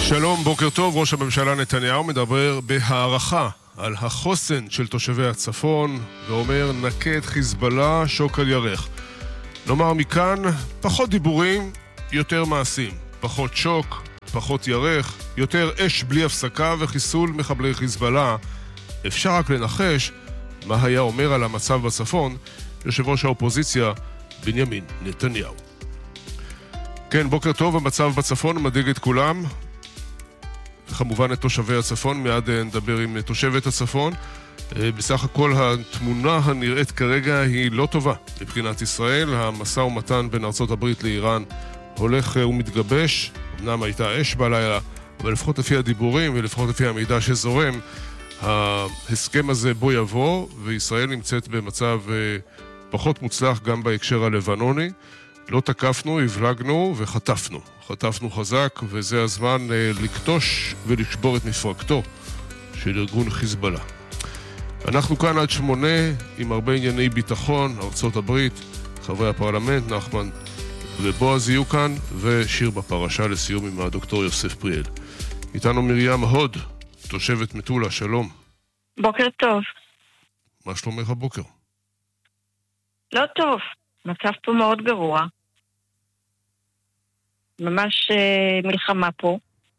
שלום, בוקר טוב. ראש הממשלה נתניהו מדבר בהערכה על החוסן של תושבי הצפון ואומר נקה את חיזבאללה שוק על ירך. נאמר מכאן, פחות דיבורים, יותר מעשים. פחות שוק, פחות ירך, יותר אש בלי הפסקה וחיסול מחבלי חיזבאללה. אפשר רק לנחש מה היה אומר על המצב בצפון יושב ראש האופוזיציה בנימין נתניהו. כן, בוקר טוב. המצב בצפון מדאיג את כולם, כמובן את תושבי הצפון. מיד נדבר עם תושבת הצפון. בסך הכל התמונה הנראית כרגע היא לא טובה מבחינת ישראל. המשא ומתן בין ארצות הברית לאיראן הולך ומתגבש. אמנם הייתה אש בלילה, אבל לפחות לפי הדיבורים ולפחות לפי המידע שזורם, ההסכם הזה בו יבוא, וישראל נמצאת במצב פחות מוצלח גם בהקשר הלבנוני. לא תקפנו, הבלגנו וחטפנו. חטפנו חזק, וזה הזמן לקטוש ולשבור את מפרקתו של ארגון חיזבאללה. אנחנו כאן עד 8 עם הרבה ענייני ביטחון, ארצות הברית, חברי הפרלמנט, נחמן ובועז יהיו כאן, ושיר בפרשה לסיום עם הדוקטור יוסף פריאל. איתנו מרים הוד, תושבת מטולה, שלום. בוקר טוב. מה שלומך הבוקר? לא טוב, מצב פה מאוד גרוע. ממש מלחמה פה,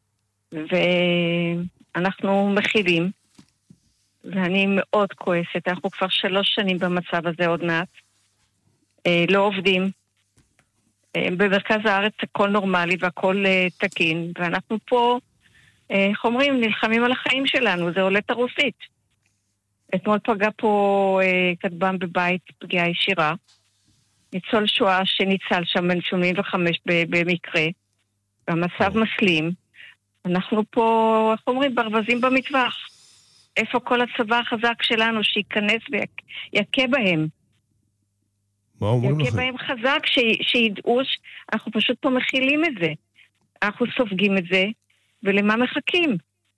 ואנחנו מכילים, ואני מאוד כועסת. אנחנו כבר 3 שנים במצב הזה עוד מעט. לא עובדים. במרכז הארץ הכל נורמלי והכל תקין, ואנחנו פה, איך אומרים, נלחמים על החיים שלנו. זה עולה הרוסית. אתמול פגע פה כטב"ם בבית פגיעה ישירה. ניצול שואה שניצל שם בן 85 במקרה, והמצב מסלים. אנחנו פה, איך אומרים, ברווזים במטווח. איפה כל הצבא החזק שלנו שייכנס ויכה בהם? מה אומרים לכם? יכה בהם חזק, שידעו שאנחנו פשוט פה מכילים את זה. אנחנו סופגים את זה, ולמה מחכים?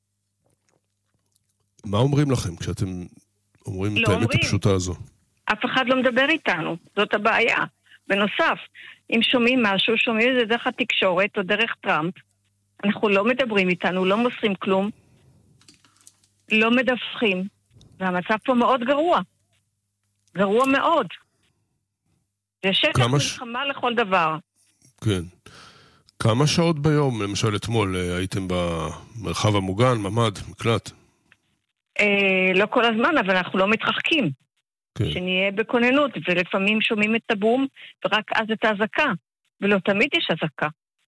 מה אומרים לכם כשאתם אומרים את האמת הפשוטה הזו? אף אחד לא מדבר איתנו, זאת הבעיה. בנוסף, אם שומעים משהו, שומעים את זה דרך התקשורת או דרך טראמפ, אנחנו לא מדברים איתנו, לא מוסרים כלום, לא מדווחים, והמצב פה מאוד גרוע. גרוע מאוד. זה שטח מלחמה לכל דבר. כן. כמה שעות ביום, למשל אתמול, הייתם במרחב המוגן, ממד, מקלט? לא כל הזמן, אבל אנחנו לא מתרחקים. כן. שנהיה בכוננות, ולפעמים שומעים את הבום, ורק אז את ההזקה, ולא תמיד יש הזקה.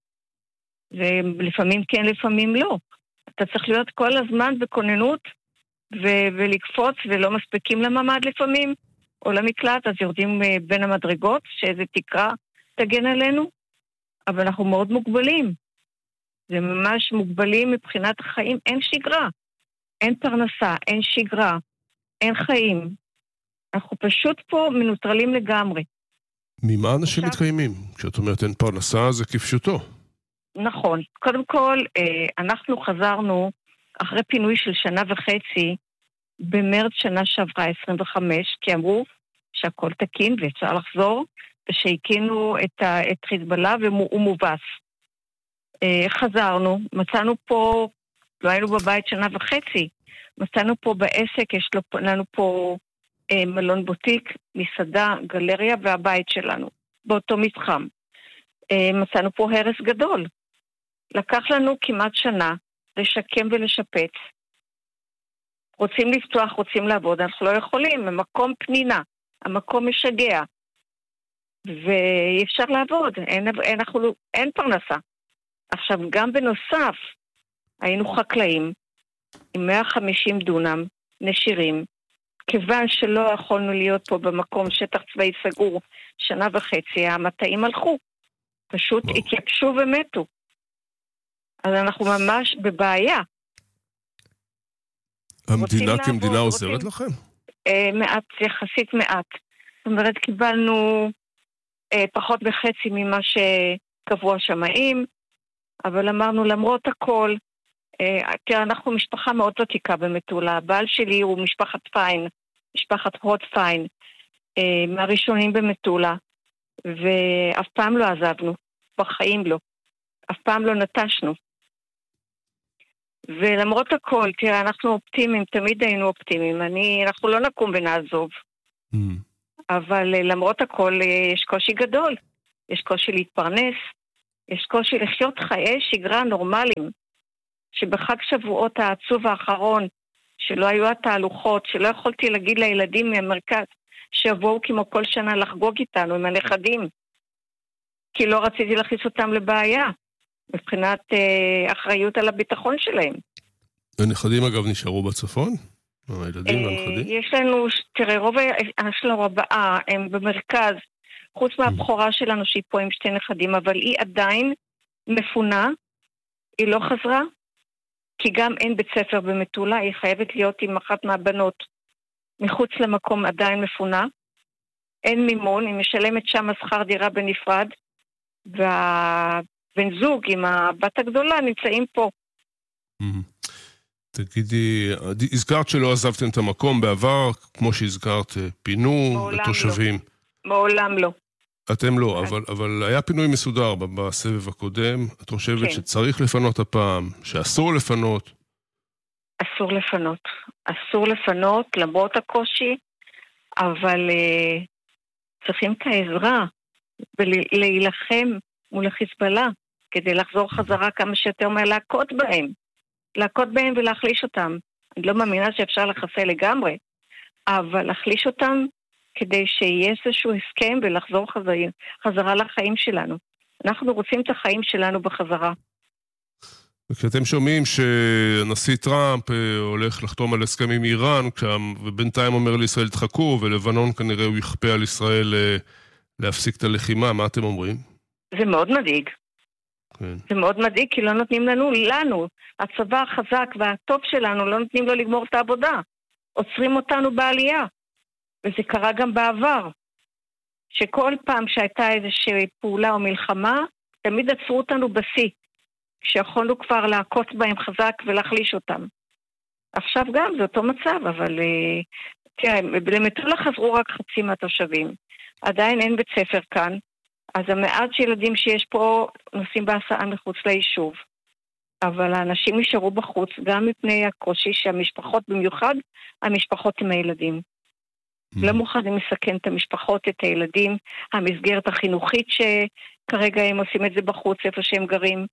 ולפעמים כן, לפעמים לא. אתה צריך להיות כל הזמן בכוננות, ולקפוץ, ולא מספיקים לממד לפעמים, או למקלט, אז יורדים בין המדרגות, שאיזה תקרה תגן עלינו, אבל אנחנו מאוד מוגבלים. זה ממש מוגבלים מבחינת החיים, אין שגרה, אין פרנסה, אין שגרה, אין חיים. אנחנו פשוט פה מנוטרלים לגמרי. ממה אנשים מתקיימים? כשאת אומרת אין פרנסה, זה כפשוטו. נכון. קודם כל, אנחנו חזרנו אחרי פינוי של 1.5 שנה, במרץ שנה שעברה 25, כי אמרו שהכל תקין ואפשר לחזור, ושהקינו את חיזבאללה והוא מובס. חזרנו, מצאנו פה, לא היינו בבית 1.5 שנה, מצאנו פה בעסק, יש לנו פה מלון בוטיק, מסעדה, גלריה והבית שלנו, באותו מתחם. מצאנו פה הרס גדול. לקח לנו כמעט שנה לשקם ולשפץ. רוצים לפתוח, רוצים לעבוד, אנחנו לא יכולים, המקום פנינה, המקום משגע. ואי אפשר לעבוד, אין פרנסה. עכשיו, גם בנוסף, היינו חקלאים עם 150 דונם, נשירים, כיוון שלא יכולנו להיות פה במקום שטח צבאי סגור 1.5 שנה, המטעים הלכו. פשוט התייבשו ומתו. אז אנחנו ממש בבעיה. המדינה כמדינה עוזרת לכם? מעט, יחסית מעט. זאת אומרת, קיבלנו פחות בחצי ממה שקבעו השמאים, אבל אמרנו למרות הכל, תראה, אנחנו משפחה מאוד ותיקה במטולה. הבעל שלי הוא משפחת פיין, משפחת הוט פיין, מהראשונים במטולה, ואף פעם לא עזבנו, בחיים לא. אף פעם לא נטשנו. ולמרות הכל, תראה, אנחנו אופטימיים, תמיד היינו אופטימיים. אנחנו לא נקום ונעזוב. אבל למרות הכל, יש קושי גדול. יש קושי להתפרנס, יש קושי לחיות חיי שגרה נורמליים. שבחג שבועות העצוב האחרון, שלא היו התהלוכות, שלא יכולתי להגיד לילדים מהמרכז, שיבואו כמו כל שנה לחגוג איתנו עם הנכדים. כי לא רציתי להכניס אותם לבעיה. מבחינת אחריות על הביטחון שלהם. הנכדים אגב נשארו בצפון? הילדים והנכדים? יש לנו, תראה, רוב שלנו הבאה הם במרכז, חוץ מהבחורה שלנו שהיא פה עם שתי נכדים, אבל היא עדיין מפונה, היא לא חזרה, כי גם אין בית ספר במטולה, היא חייבת להיות עם אחת מהבנות מחוץ למקום עדיין מפונה, אין מימון, היא משלמת שם שכר דירה בנפרד, בן זוג עם הבת הגדולה נמצאים פה. תגידי, הזכרת שלא עזבתם את המקום בעבר, כמו שהזכרת, פינו לתושבים. מעולם לא. אתם לא, אבל היה פינוי מסודר בסבב הקודם. את חושבת שצריך לפנות הפעם, שאסור לפנות? אסור לפנות. אסור לפנות למרות הקושי, אבל צריכים את העזרה ולהילחם מול החיזבאללה, כדי לחזור חזרה כמה שיותר מהר להכות בהם ולהחליש אותם. אני לא מאמינה שאפשר לחסל לגמרי, אבל להחליש אותם כדי שיהיה איזשהו הסכם ולחזור חזרה לחיים שלנו. אנחנו רוצים את החיים שלנו בחזרה. וכשאתם שומעים שהנשיא טראמפ הולך לחתום על הסכם עם איראן, ובינתיים אומר לישראל תחכו, ולבנון כנראה הוא יכפה על ישראל להפסיק את הלחימה, מה אתם אומרים? זה מאוד מדאיג. כן. זה מאוד מדאיג, כי לא נותנים לנו, הצבא החזק והטוב שלנו, לא נותנים לו לגמור את העבודה. עוצרים אותנו בעלייה. וזה קרה גם בעבר. שכל פעם שהייתה איזושהי פעולה או מלחמה, תמיד עצרו אותנו בשיא. כשיכולנו כבר להכות בהם חזק ולהחליש אותם. עכשיו גם זה אותו מצב, אבל תראה, למטולה חזרו רק חצי מהתושבים. עדיין אין בית ספר כאן. אז המעט שילדים שיש פה נוסעים בהסעה מחוץ ליישוב. אבל האנשים נשארו בחוץ גם מפני הקושי שהמשפחות, במיוחד המשפחות עם הילדים. לא מוכנים לסכן את המשפחות, את הילדים, המסגרת החינוכית שכרגע הם עושים את זה בחוץ, איפה שהם גרים.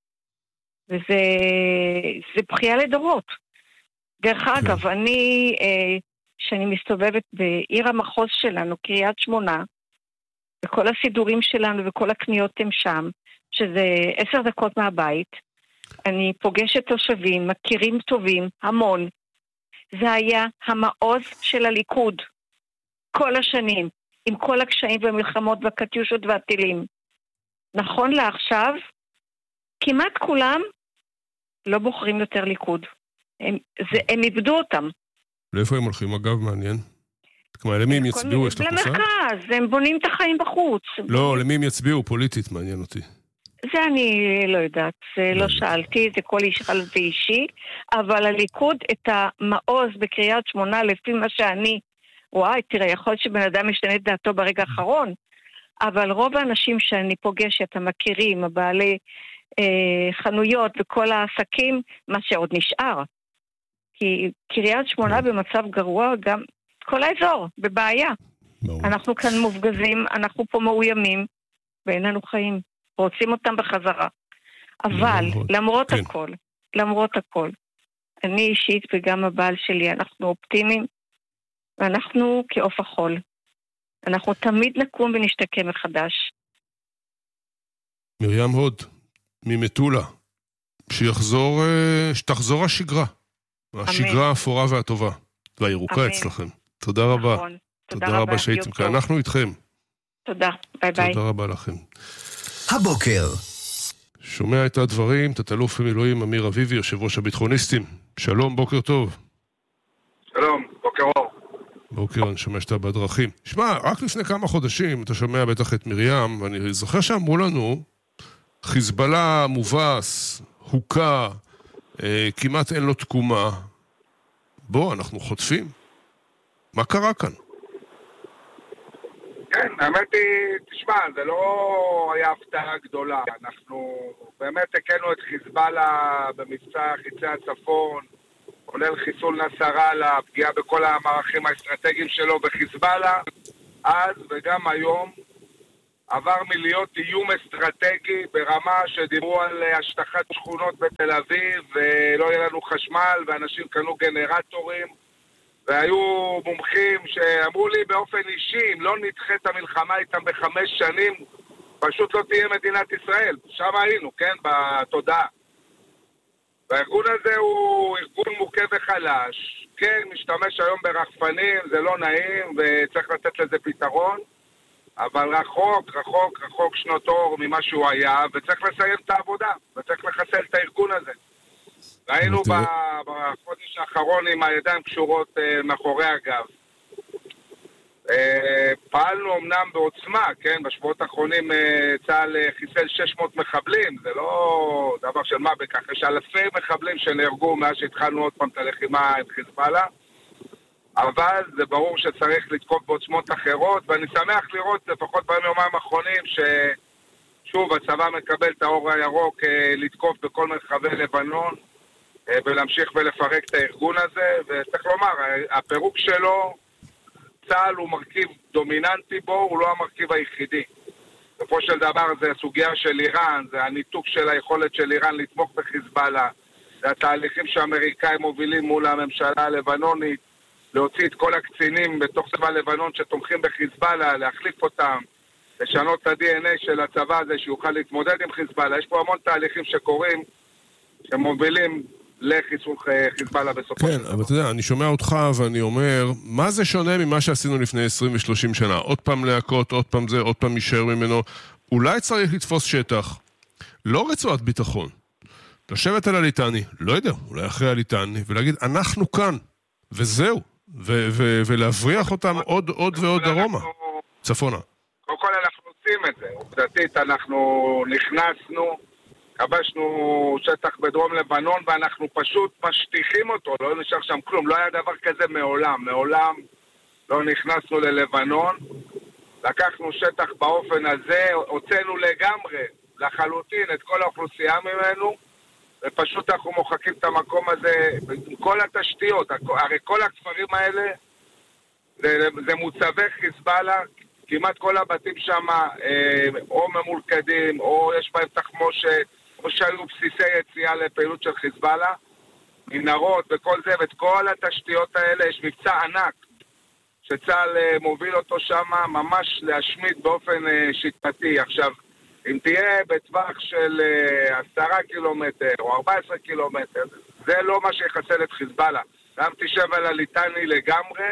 וזה בחייה לדורות. דרך אגב, שאני מסתובבת בעיר המחוז שלנו, קריית שמונה, וכל הסידורים שלנו וכל הקניות הם שם, שזה 10 דקות מהבית. אני פוגשת תושבים, מכירים טובים, המון. זה היה המעוז של הליכוד. כל השנים, עם כל הקשיים והמלחמות והקטיושות והטילים. נכון לעכשיו, כמעט כולם לא בוחרים יותר ליכוד. הם איבדו אותם. לאיפה הם הולכים? אגב, מעניין. כלומר, למי הם יצביעו? יש לך מושג? למרכז, הם בונים את החיים בחוץ. לא, למי הם יצביעו? פוליטית, מעניין אותי. זה אני לא יודעת, זה לא שאלתי, זה כל איש אישי, אבל הליכוד את המעוז בקריית שמונה, לפי מה שאני, וואי, תראה, יכול להיות שבן אדם משתנה את דעתו ברגע האחרון, אבל רוב האנשים שאני פוגשת, המכירים, הבעלי חנויות וכל העסקים, מה שעוד נשאר. כי קריית שמונה במצב גרוע, גם כל האזור, בבעיה. אנחנו כאן מופגזים, אנחנו פה מאוימים, ואין לנו חיים. רוצים אותם בחזרה. אבל, למרות הכל, אני אישית וגם הבעל שלי, אנחנו אופטימיים, ואנחנו כעוף החול. אנחנו תמיד נקום ונשתקם מחדש. מרים הוד, ממטולה, שתחזור השגרה. השגרה האפורה והטובה. והירוקה אצלכם. תודה רבה. תודה רבה שהייתם כאן. אנחנו איתכם. תודה. ביי ביי. תודה רבה לכם. הבוקר. שומע את הדברים, תת-אלוף במילואים אמיר אביבי, יושב ראש הביטחוניסטים. שלום, בוקר טוב. שלום, בוקר אור. בוקר, אני שומע שאתה בדרכים. שמע, רק לפני כמה חודשים, אתה שומע בטח את מרים, ואני זוכר שאמרו לנו, חיזבאללה מובס, הוקע, כמעט אין לו תקומה. בוא, אנחנו חוטפים. מה קרה כאן? כן, האמת היא, תשמע, זה לא היה הפתעה גדולה. אנחנו באמת הקלנו את חיזבאללה במבצע חיצי הצפון, כולל חיסול נסראללה, פגיעה בכל המערכים האסטרטגיים שלו בחיזבאללה. אז וגם היום עבר מלהיות איום אסטרטגי ברמה שדיברו על השטחת שכונות בתל אביב ולא יהיה לנו חשמל ואנשים קנו גנרטורים והיו מומחים שאמרו לי באופן אישי, אם לא נדחה את המלחמה איתם ב5 שנים, פשוט לא תהיה מדינת ישראל. שם היינו, כן, בתודעה. והארגון הזה הוא ארגון מוכה וחלש. כן, משתמש היום ברחפנים, זה לא נעים וצריך לתת לזה פתרון, אבל רחוק שנות אור ממה שהוא היה, וצריך לסיים את העבודה, וצריך לחסל את הארגון הזה. ראינו בחודש האחרון עם הידיים קשורות מאחורי הגב. פעלנו אמנם בעוצמה, כן? בשבועות האחרונים צה"ל חיסל 600 מחבלים, זה לא דבר של מה בכך, יש אלפי מחבלים שנהרגו מאז שהתחלנו עוד פעם את הלחימה עם חיזבאללה, אבל זה ברור שצריך לתקוף בעוצמות אחרות, ואני שמח לראות לפחות בימים האחרונים ששוב הצבא מקבל את האור הירוק לתקוף בכל מרחבי לבנון, ולהמשיך ולפרק את הארגון הזה, וצריך לומר, הפירוק שלו, צה"ל הוא מרכיב דומיננטי בו, הוא לא המרכיב היחידי. בסופו של דבר זה הסוגיה של איראן, זה הניתוק של היכולת של איראן לתמוך בחיזבאללה, זה התהליכים שהאמריקאים מובילים מול הממשלה הלבנונית, להוציא את כל הקצינים בתוך צבא לבנון שתומכים בחיזבאללה, להחליף אותם, לשנות את ה-DNA של הצבא הזה שיוכל להתמודד עם חיזבאללה. יש פה המון תהליכים שקורים, שמובילים לחיסול חיזבאללה בסופו של דבר. כן, אבל אתה יודע, אני שומע אותך ואני אומר, מה זה שונה ממה שעשינו לפני 20 ו-30 שנה? עוד פעם להקות, עוד פעם זה, עוד פעם יישאר ממנו. אולי צריך לתפוס שטח, לא רצועת ביטחון, לשבת על הליטני, לא יודע, אולי אחרי הליטני, ולהגיד, אנחנו כאן, וזהו, ולהבריח אותם עוד ועוד דרומה, צפונה. קודם כל אנחנו עושים את זה, עובדתית אנחנו נכנסנו, כבשנו שטח בדרום לבנון ואנחנו פשוט משטיחים אותו, לא נשאר שם כלום, לא היה דבר כזה מעולם לא נכנסנו ללבנון, לקחנו שטח באופן הזה, הוצאנו לגמרי, לחלוטין את כל האוכלוסייה ממנו, ופשוט אנחנו מוחקים את המקום הזה עם כל התשתיות, הרי כל הכפרים האלה זה מוצבי חיזבאללה, כמעט כל הבתים שם או ממולכדים או יש בהם תחמושת, או שהיו בסיסי יציאה לפעילות של חיזבאללה, מנהרות וכל זה, ואת כל התשתיות האלה יש מבצע ענק שצה"ל מוביל אותו שם ממש להשמיד באופן שיטתי. עכשיו, אם תהיה בטווח של 10 קילומטר או 14 קילומטר, זה לא מה שיחסל את חיזבאללה. גם תשב על הליטני לגמרי,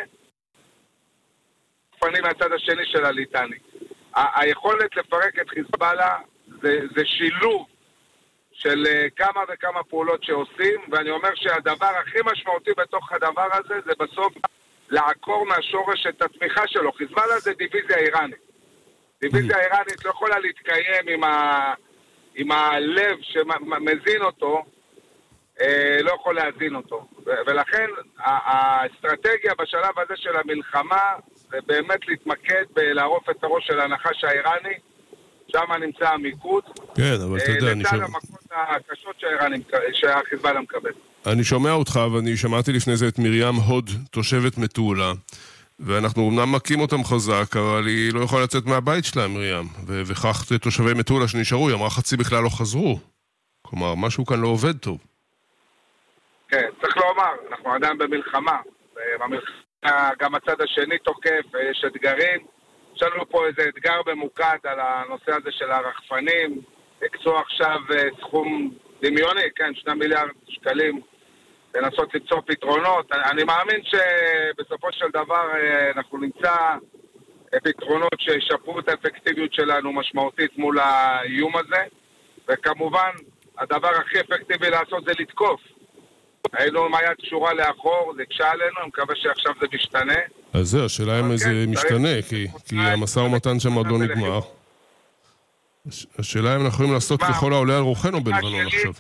פנים מהצד השני של הליטני. היכולת לפרק את חיזבאללה זה שילוב של כמה וכמה פעולות שעושים, ואני אומר שהדבר הכי משמעותי בתוך הדבר הזה זה בסוף לעקור מהשורש את התמיכה שלו. חיזבאללה זה דיוויזיה איראנית. דיוויזיה איראנית לא יכולה להתקיים עם הלב שמזין אותו, לא יכול להזין אותו. ולכן האסטרטגיה בשלב הזה של המלחמה זה באמת להתמקד בלערוף את הראש של הנחש האיראני, שם נמצא המיקוד. כן, אבל אתה יודע, לצד המכות הקשות שהחיזבאללה מקבל. אני שומע אותך, ואני שמעתי לפני זה את מרים הוד, תושבת מטולה, ואנחנו אמנם מכים אותם חזק, אבל היא לא יכולה לצאת מהבית שלה, מרים, וכך תושבי מטולה שנשארו, היא אמרה חצי בכלל לא חזרו. כלומר, משהו כאן לא עובד טוב. כן, צריך לומר, אנחנו עדיין במלחמה, גם הצד השני תוקף, יש אתגרים, יש לנו פה איזה אתגר ממוקד על הנושא הזה של הרחפנים, הקצו עכשיו סכום דמיוני, כן, 2 מיליארד שקלים, לנסות למצוא פתרונות. אני מאמין שבסופו של דבר אנחנו נמצא פתרונות שישפרו את האפקטיביות שלנו משמעותית מול האיום הזה, וכמובן הדבר הכי אפקטיבי לעשות זה לתקוף. היינו עם היד קשורה לאחור, זה קשה עלינו, אני מקווה שעכשיו זה משתנה. אז זה, השאלה אם זה משתנה, כי המשא ומתן שם עוד לא נגמר. השאלה אם אנחנו יכולים לעשות ככל העולה על רוחנו בלבנון עכשיו.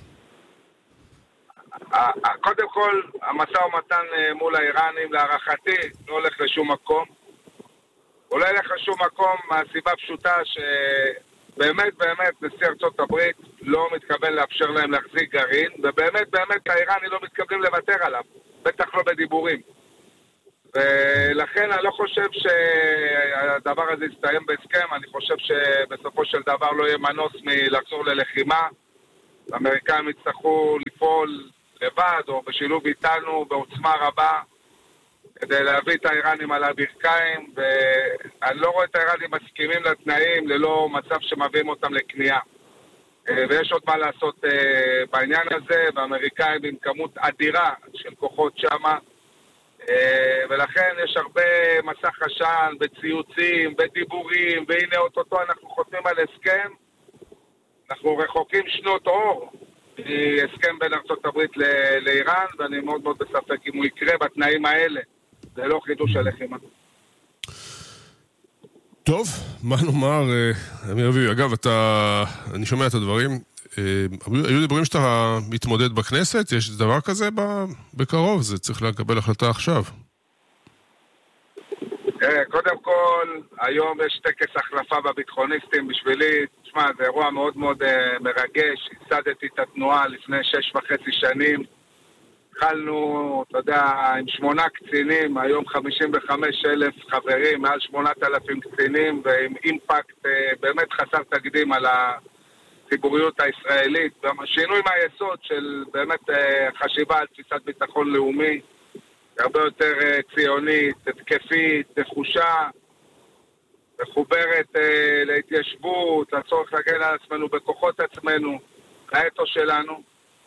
קודם כל, המשא ומתן מול האיראנים, להערכתי, לא הולך לשום מקום. הוא לא ילך לשום מקום מהסיבה פשוטה שבאמת נשיא ארצות הברית לא מתכוון לאפשר להם להחזיק גרעין, ובאמת האיראני לא מתכוונים לוותר עליו, בטח לא בדיבורים. ולכן אני לא חושב שהדבר הזה יסתיים בהסכם, אני חושב שבסופו של דבר לא יהיה מנוס מלחזור ללחימה. האמריקאים יצטרכו לפעול לבד או בשילוב איתנו בעוצמה רבה כדי להביא את האיראנים על הברכיים, ואני לא רואה את האיראנים מסכימים לתנאים ללא מצב שמביאים אותם לקנייה. ויש עוד מה לעשות בעניין הזה, והאמריקאים עם כמות אדירה של כוחות שמה, ולכן יש הרבה מסך עשן בציוצים, בדיבורים, והנה אוטוטו אנחנו חותמים על הסכם. אנחנו רחוקים שנות אור מהסכם בין ארצות הברית לאיראן, ואני מאוד בספק אם הוא יקרה בתנאים האלה. זה לא חידוש הלחימה. טוב, מה נאמר, אמיר אביבי, אגב, אני שומע את הדברים, היו דיבורים שאתה מתמודד בכנסת? יש דבר כזה בקרוב? זה צריך לקבל החלטה עכשיו. קודם כל, היום יש טקס החלפה בביטחוניסטים בשבילי. תשמע, זה אירוע מאוד מרגש. ייסדתי את התנועה לפני 6.5 שנים. התחלנו, אתה יודע, עם 8 קצינים, היום 55,000 חברים, מעל 8,000 קצינים, ועם אימפקט באמת חסר תקדים על הציבוריות הישראלית. שינוי מהיסוד של באמת חשיבה על תפיסת ביטחון לאומי, הרבה יותר ציונית, התקפית, נחושה, מחוברת להתיישבות, לצורך להגן על עצמנו בכוחות עצמנו, לאתוס שלנו.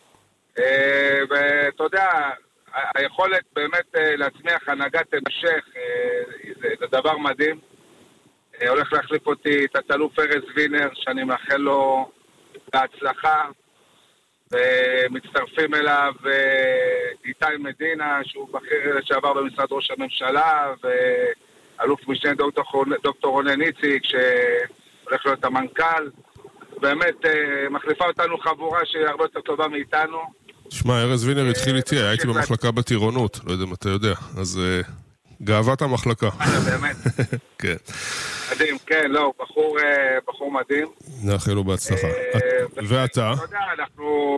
ואתה יודע, היכולת באמת להצמיח הנהגת המשך זה דבר מדהים. הולך להחליף אותי את התלוף ארז וינר, שאני מאחל לו להצלחה, ומצטרפים אליו איתי מדינה, שהוא בכיר לשעבר במשרד ראש הממשלה, ואלוף משנה דוקטור רונן איציק, שהולך להיות המנכ"ל. באמת מחליפה אותנו חבורה שהיא הרבה יותר טובה מאיתנו. תשמע, ארז וינר התחיל איתי, הייתי במחלקה בטירונות, לא יודע אם אתה יודע, אז גאוות המחלקה. באמת? כן. מדהים, כן, לא, בחור מדהים. נאחל לו בהצלחה. ואתה? אתה יודע, אנחנו...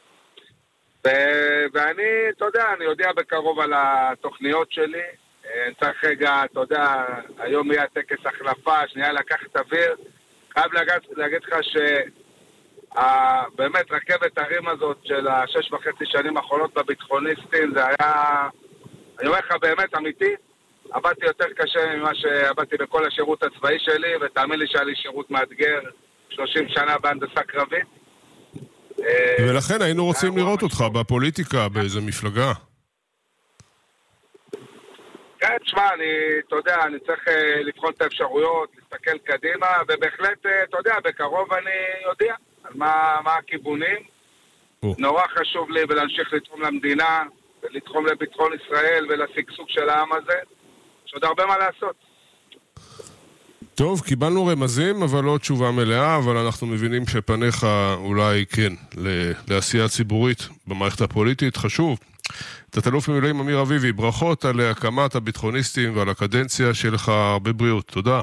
ואני, אתה יודע, אני יודע בקרוב על התוכניות שלי. אני צריך רגע, אתה יודע, היום יהיה טקס החלפה, שנייה לקחת אוויר. חייב להגיד לך באמת רכבת הרים הזאת של 6.5 שנים האחרונות בביטחוניסטים, זה היה, אני אומר לך באמת אמיתי, עבדתי יותר קשה ממה שעבדתי בכל השירות הצבאי שלי, ותאמין לי שהיה לי שירות מאתגר 30 שנה בהנדסה קרבית. ולכן היינו רוצים לראות אותך בפוליטיקה, באיזה מפלגה. כן, תשמע, אתה יודע, אני צריך לבחון את האפשרויות, להסתכל קדימה, ובהחלט, אתה יודע, בקרוב אני יודע על מה הכיוונים. נורא חשוב לי ולהמשיך לתרום למדינה, ולתרום לביטחון ישראל ולסגסוג של העם הזה. יש עוד הרבה מה לעשות. טוב, קיבלנו רמזים, אבל לא תשובה מלאה, אבל אנחנו מבינים שפניך אולי כן, לעשייה ציבורית במערכת הפוליטית, חשוב. תת-אלוף במילואים אמיר אביבי, ברכות על הקמת הביטחוניסטים ועל הקדנציה, שיהיה לך הרבה בריאות. תודה.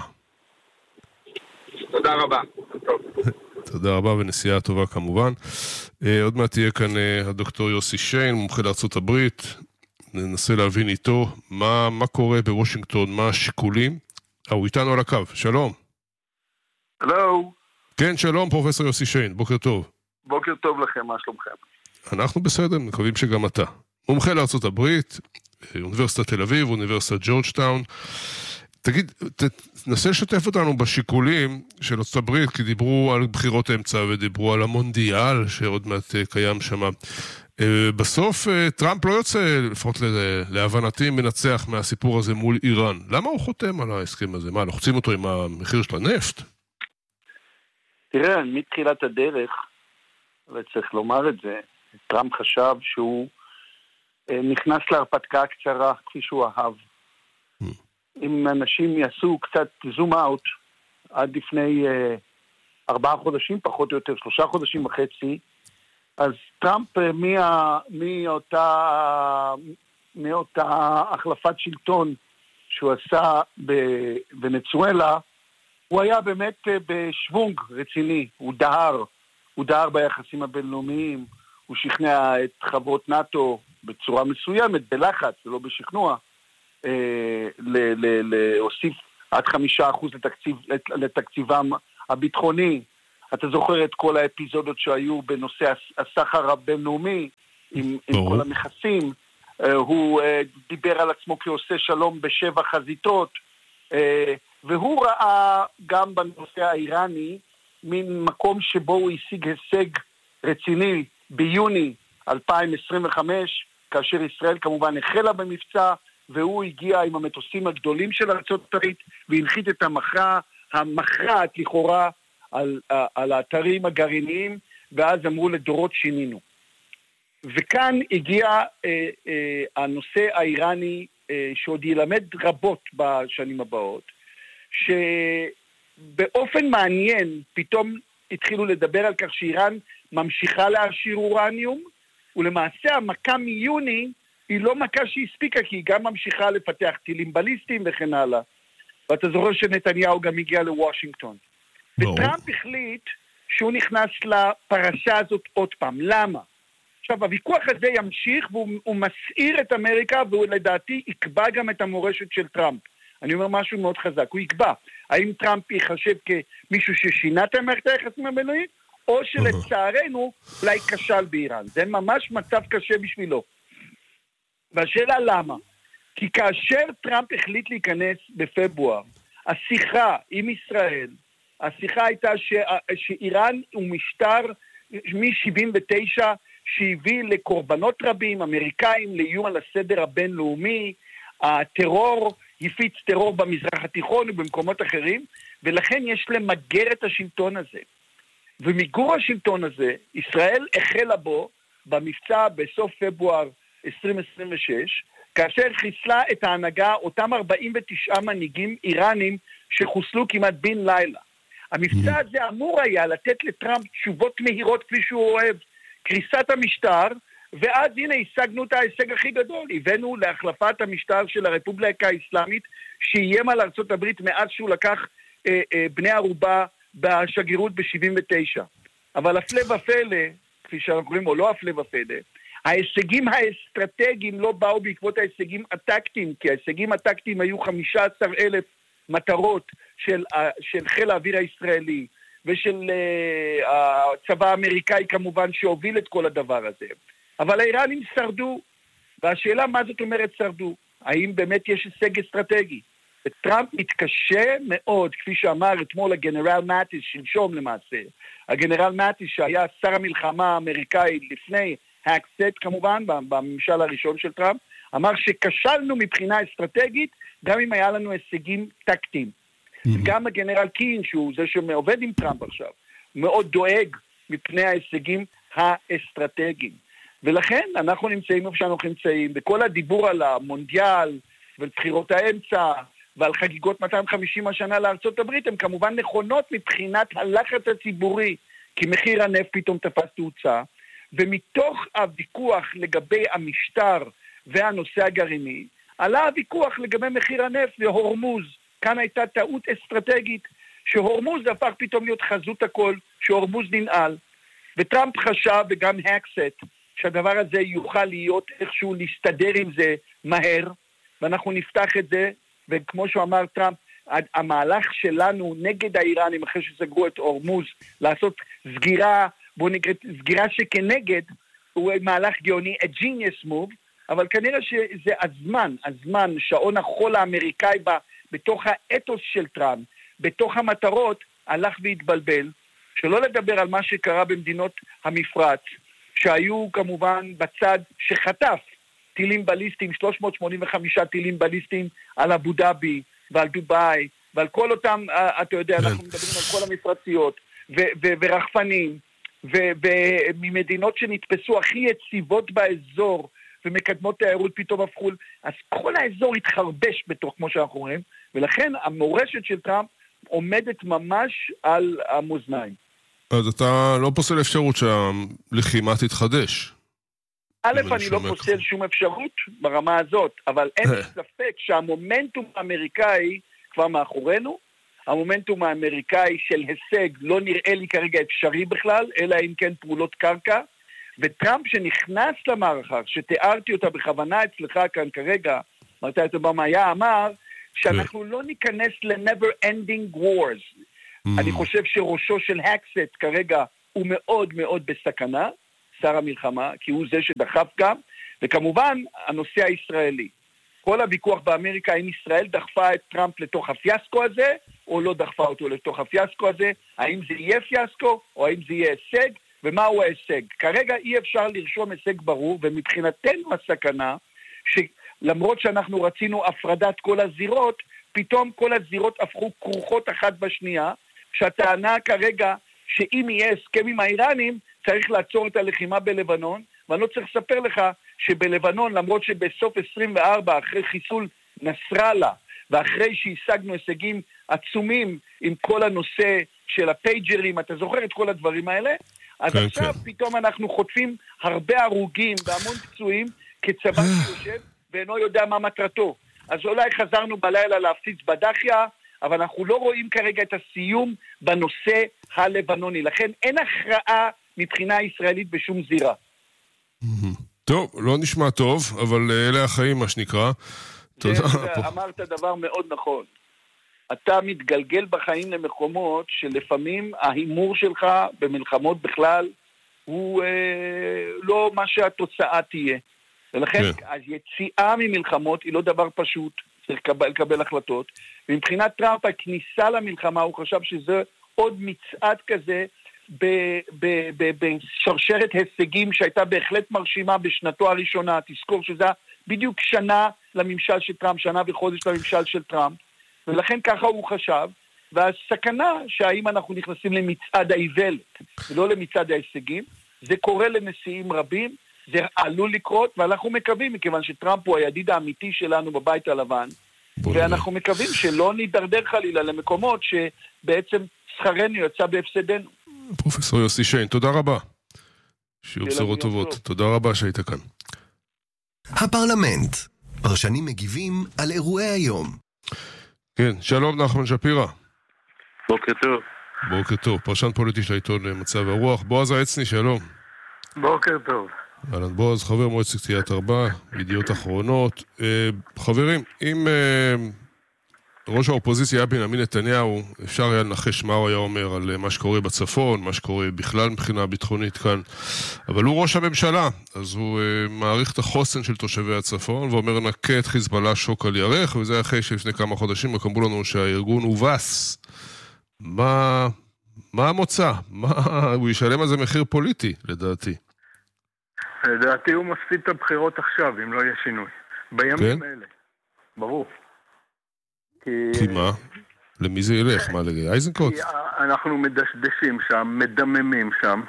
תודה רבה. תודה רבה ונסיעה טובה כמובן. עוד מעט תהיה כאן הדוקטור יוסי שיין, מומחה לארצות הברית. ננסה להבין איתו מה קורה בוושינגטון, מה השיקולים. הוא איתנו על הקו, שלום. הלו. כן, שלום פרופסור יוסי שיין, בוקר טוב. בוקר טוב לכם, מה שלומכם? אנחנו בסדר, מקווים שגם אתה. מומחה לארצות הברית, אוניברסיטת תל אביב, אוניברסיטת ג'ורג'טאון. תגיד, תנסה לשתף אותנו בשיקולים של ארצות הברית, כי דיברו על בחירות אמצע ודיברו על המונדיאל שעוד מעט קיים שם. בסוף טראמפ לא יוצא, לפחות להבנתי, מנצח מהסיפור הזה מול איראן. למה הוא חותם על ההסכם הזה? מה, לוחצים אותו עם המחיר של הנפט? תראה, מתחילת הדרך, וצריך לומר את זה, טראמפ חשב שהוא נכנס להרפתקה קצרה כפי שהוא אהב. אם אנשים יעשו קצת זום אאוט עד לפני 4 חודשים, פחות או יותר 3 חודשים וחצי, אז טראמפ מאותה החלפת שלטון שהוא עשה בוונצואלה, הוא היה באמת בשוונג רציני, הוא דהר ביחסים הבינלאומיים, הוא שכנע את חברות נאטו בצורה מסוימת, בלחץ, ולא בשכנוע, להוסיף עד 5% לתקציבם הביטחוני. אתה זוכר את כל האפיזודות שהיו בנושא הסחר הבינלאומי, עם כל המכסים, הוא דיבר על עצמו כעושה שלום ב7 חזיתות, והוא ראה גם בנושא האיראני, מין מקום שבו הוא השיג הישג רציני ביוני 2025, כאשר ישראל כמובן החלה במבצע, והוא הגיע עם המטוסים הגדולים של ארצות הברית, והנחית את המכרעת לכאורה על האתרים הגרעיניים, ואז אמרו לדורות שינינו. וכאן הגיע הנושא האיראני, שעוד ילמד רבות בשנים הבאות, שבאופן מעניין פתאום התחילו לדבר על כך שאיראן ממשיכה להעשיר אורניום, ולמעשה המכה מיוני היא לא מכה שהספיקה, כי היא גם ממשיכה לפתח טילים בליסטיים וכן הלאה. ואתה זוכר שנתניהו גם הגיע לוושינגטון. וטראמפ החליט שהוא נכנס לפרשה הזאת עוד פעם. למה? עכשיו, הוויכוח הזה ימשיך, והוא מסעיר את אמריקה, והוא לדעתי יקבע גם את המורשת של טראמפ. אני אומר משהו מאוד חזק, הוא יקבע. האם טראמפ ייחשב כמישהו ששינה את מערכת היחסים הבינלאומית, או שלצערנו אולי כשל באיראן. זה ממש מצב קשה בשבילו. והשאלה למה? כי כאשר טראמפ החליט להיכנס בפברואר, השיחה עם ישראל, השיחה הייתה שאיראן הוא משטר מ-79 שהביא לקורבנות רבים, אמריקאים, לאיום על הסדר הבינלאומי, הטרור, הפיץ טרור במזרח התיכון ובמקומות אחרים, ולכן יש למגר את השלטון הזה. ומיגור השלטון הזה, ישראל החלה בו במבצע בסוף פברואר 2026, כאשר חיסלה את ההנהגה אותם 49 מנהיגים איראנים שחוסלו כמעט בן לילה. המבצע הזה אמור היה לתת לטראמפ תשובות מהירות כפי שהוא אוהב, קריסת המשטר, ואז הנה השגנו את ההישג הכי גדול, הבאנו להחלפת המשטר של הרפובליקה האסלאמית, שאיים על ארצות הברית מאז שהוא לקח בני ערובה בשגרירות ב-79. אבל הפלא ופלא, כפי שאנחנו קוראים, או לא הפלא ופלא, ההישגים האסטרטגיים לא באו בעקבות ההישגים הטקטיים, כי ההישגים הטקטיים היו 15,000 מטרות של חיל האוויר הישראלי, ושל הצבא האמריקאי כמובן שהוביל את כל הדבר הזה. אבל האיראנים שרדו, והשאלה מה זאת אומרת שרדו? האם באמת יש הישג אסטרטגי? וטראמפ מתקשה מאוד, כפי שאמר אתמול הגנרל מאטיס, שלשום למעשה, הגנרל מאטיס שהיה שר המלחמה האמריקאי לפני האקסט כמובן, בממשל הראשון של טראמפ, אמר שכשלנו מבחינה אסטרטגית, גם אם היה לנו הישגים טקטיים. גם הגנרל קין, שהוא זה שעובד עם טראמפ עכשיו, מאוד דואג מפני ההישגים האסטרטגיים. ולכן אנחנו נמצאים איפה שאנחנו נמצאים, בכל הדיבור על המונדיאל ובחירות האמצע, ועל חגיגות 250 השנה לארצות הברית, הן כמובן נכונות מבחינת הלחץ הציבורי, כי מחיר הנפט פתאום תפס תאוצה, ומתוך הוויכוח לגבי המשטר והנושא הגרעיני, עלה הוויכוח לגבי מחיר הנפט והורמוז. כאן הייתה טעות אסטרטגית, שהורמוז הפך פתאום להיות חזות הכל, שהורמוז ננעל, וטראמפ חשב וגם הקסט, שהדבר הזה יוכל להיות איכשהו להסתדר עם זה מהר, ואנחנו נפתח את זה, וכמו שהוא אמר טראמפ, המהלך שלנו נגד האיראנים, אחרי שסגרו את הורמוז, לעשות סגירה, בוא נקרא, סגירה שכנגד, הוא מהלך גאוני, a genius move, אבל כנראה שזה הזמן, שעון החול האמריקאי בתוך האתוס של טראמפ, בתוך המטרות, הלך והתבלבל, שלא לדבר על מה שקרה במדינות המפרץ, שהיו כמובן בצד שחטף טילים בליסטיים, 385 טילים בליסטיים על אבו דאבי ועל דובאי, ועל כל אותם, אתה יודע, אנחנו מדברים על כל המפרציות, ורחפנים, וממדינות שנתפסו הכי יציבות באזור, ומקדמות תיירות פתאום הפכו, אז כל האזור התחרבש בתוך, כמו שאנחנו רואים, ולכן המורשת של טראמפ עומדת ממש על המאזניים. אז אתה לא פוסל אפשרות שהלחימה תתחדש. א', אני לא פוסל שום אפשרות ברמה הזאת, אבל אין ספק שהמומנטום האמריקאי כבר מאחורינו, המומנטום האמריקאי של הישג לא נראה לי כרגע אפשרי בכלל, אלא אם כן פעולות קרקע, וטראמפ שנכנס למערכה, שתיארתי אותה בכוונה אצלך כאן כרגע, מרתה את אובמה היה אמר, שאנחנו לא ניכנס ל-never ending wars. אני חושב שראשו של הקסט כרגע הוא מאוד מאוד בסכנה, שר המלחמה, כי הוא זה שדחף גם, וכמובן הנושא הישראלי. כל הוויכוח באמריקה, אם ישראל דחפה את טראמפ לתוך הפיאסקו הזה, או לא דחפה אותו לתוך הפיאסקו הזה, האם זה יהיה פיאסקו, או האם זה יהיה הישג, ומהו ההישג. כרגע אי אפשר לרשום הישג ברור, ומבחינתנו הסכנה, שלמרות שאנחנו רצינו הפרדת כל הזירות, פתאום כל הזירות הפכו כרוכות אחת בשנייה, שהטענה כרגע שאם יהיה הסכם עם האיראנים, צריך לעצור את הלחימה בלבנון, ואני לא צריך לספר לך שבלבנון, למרות שבסוף 24, אחרי חיסול נסראללה, ואחרי שהשגנו הישגים עצומים עם כל הנושא של הפייג'רים, אתה זוכר את כל הדברים האלה? אז עכשיו פתאום אנחנו חוטפים הרבה הרוגים והמון פצועים, כצבא שיושב ואינו יודע מה מטרתו. אז אולי חזרנו בלילה להפציץ בדחיה, אבל אנחנו לא רואים כרגע את הסיום בנושא הלבנוני. לכן אין הכרעה מבחינה ישראלית בשום זירה. טוב, לא נשמע טוב, אבל אלה החיים, מה שנקרא. אמרת דבר מאוד נכון. אתה מתגלגל בחיים למקומות שלפעמים ההימור שלך במלחמות בכלל הוא לא מה שהתוצאה תהיה. ולכן היציאה ממלחמות היא לא דבר פשוט, צריך לקבל החלטות. ומבחינת טראמפ הכניסה למלחמה הוא חשב שזה עוד מצעד כזה בשרשרת הישגים שהייתה בהחלט מרשימה בשנתו הראשונה. תזכור שזה בדיוק שנה לממשל של טראמפ, שנה וחודש לממשל של טראמפ, ולכן ככה הוא חשב, והסכנה שהאם אנחנו נכנסים למצעד האיוולת ולא למצעד ההישגים, זה קורה לנשיאים רבים, זה עלול לקרות, ואנחנו מקווים, מכיוון שטראמפ הוא הידיד האמיתי שלנו בבית הלבן, ואנחנו מקווים שלא נידרדר חלילה למקומות שבעצם שכרנו יצא בהפסדנו. פרופסור יוסי שיין, תודה רבה. שיהיו בשורות טובות. תודה רבה שהיית כאן. הפרלמנט. פרשנים מגיבים על אירועי היום. כן, שלום נחמן שפירא. בוקר טוב. בוקר טוב, פרשן פוליטי של העיתון מצב הרוח. בועז העצני, שלום. בוקר טוב. אהלן בועז, חבר מועצת קריית ארבע, ידיעות אחרונות. חברים, אם ראש האופוזיציה היה בנימין נתניהו, אפשר היה לנחש מה הוא היה אומר על מה שקורה בצפון, מה שקורה בכלל מבחינה ביטחונית כאן, אבל הוא ראש הממשלה, אז הוא מעריך את החוסן של תושבי הצפון, ואומר נקה את חיזבאללה שוק על ירך, וזה אחרי שלפני כמה חודשים אמרו לנו שהארגון הובס. מה המוצא? הוא ישלם על זה מחיר פוליטי, לדעתי. לדעתי הוא מפסיד את הבחירות עכשיו, אם לא יהיה שינוי. בימים האלה. ברור. כי מה? למי זה ילך? מה, לגבי איזנקוט? אנחנו מדשדשים שם, מדממים שם.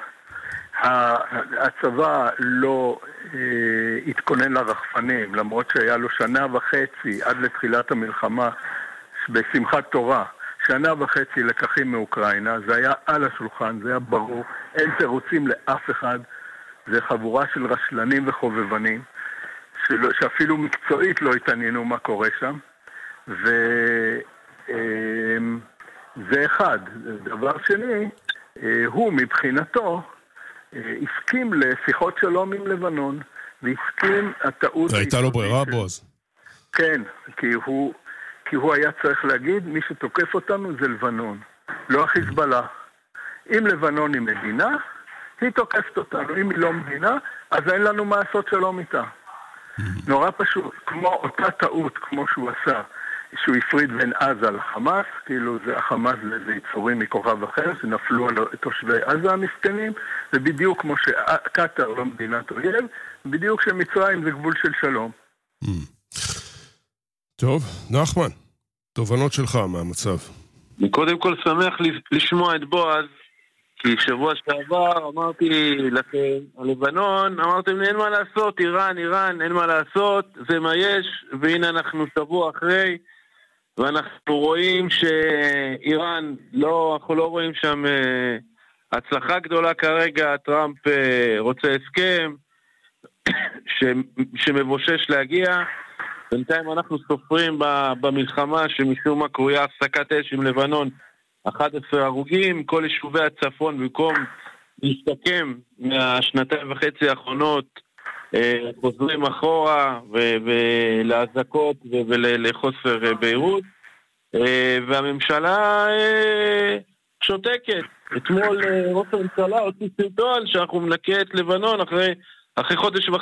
הצבא לא התכונן לרחפנים, למרות שהיה לו 1.5 עד לתחילת המלחמה בשמחת תורה. 1.5 לקחים מאוקראינה, זה היה על השולחן, זה היה ברור. אין תירוצים לאף אחד. זה חבורה של רשלנים וחובבנים, שאפילו מקצועית לא התעניינו מה קורה שם. וזה אחד. דבר שני, הוא מבחינתו הסכים לשיחות שלום עם לבנון, והסכים הטעות... הייתה לו ברירה, בועז? כן, כי הוא היה צריך להגיד, מי שתוקף אותנו זה לבנון, לא החיזבאללה. אם לבנון היא מדינה, היא תוקפת אותנו. אם היא לא מדינה, אז אין לנו מה לעשות שלום איתה. נורא פשוט, כמו אותה טעות, כמו שהוא עשה, שהוא הפריד בין עזה לחמאס, כאילו זה החמאס זה יצורים מכוכב אחר, שנפלו על תושבי עזה המסכנים, ובדיוק כמו שקטר לא מדינת אויב, בדיוק שמצרים זה גבול של שלום. טוב, נחמן, תובנות שלך מהמצב. אני קודם כל שמח לשמוע את בועז, כי שבוע שעבר אמרתי לכם על לבנון, אמרתם לי אין מה לעשות, איראן, אין מה לעשות, זה מה יש, והנה אנחנו שבוע אחרי, ואנחנו רואים שאיראן, אנחנו לא רואים שם הצלחה גדולה כרגע, טראמפ רוצה הסכם, שמבושש להגיע. בינתיים אנחנו סופרים במלחמה שמשום מה קרויה הפסקת אש עם לבנון 11 הרוגים. כל יישובי הצפון במקום להסתכם מהשנתיים וחצי האחרונות חוזרים אחורה ולהזקות ולחוסר בהירות, והממשלה שותקת. אתמול ראש הממשלה הוציא סרטון שאנחנו מנקה את לבנון אחרי חודש וחצי